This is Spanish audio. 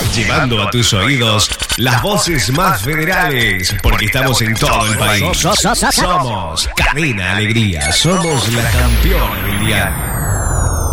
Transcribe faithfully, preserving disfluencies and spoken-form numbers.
llevando a tus oídos las voces más federales, porque estamos en todo el país. Somos Cadena Alegría, somos la campeona del diario.